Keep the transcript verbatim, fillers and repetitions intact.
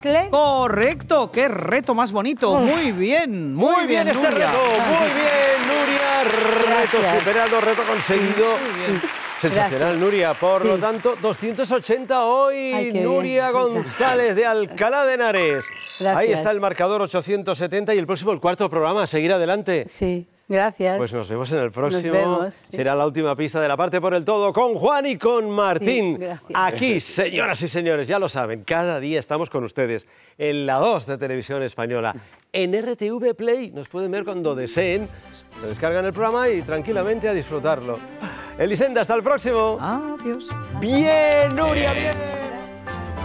Correcto, qué reto más bonito. Muy bien, muy, Muy bien, bien, este Nuria. reto, muy bien, Nuria. Reto Gracias. superado, reto conseguido. Sensacional, Gracias. Nuria. Por lo Sí. tanto, doscientos ochenta hoy, Ay, qué Nuria bien. González de Alcalá de Henares. Gracias. Ahí está el marcador, ochocientos setenta, y el próximo, el cuarto programa, seguir adelante. Sí, gracias. Pues nos vemos en el próximo. Nos vemos, sí. Será la última pista de la parte por el todo con Juan y con Martín. Sí, gracias. Aquí, señoras y señores, ya lo saben, cada día estamos con ustedes en la dos de Televisión Española. En R T V Play nos pueden ver cuando deseen, se descargan el programa y tranquilamente a disfrutarlo. Elisenda, hasta el próximo. Adiós. Bien, Nuria, bien.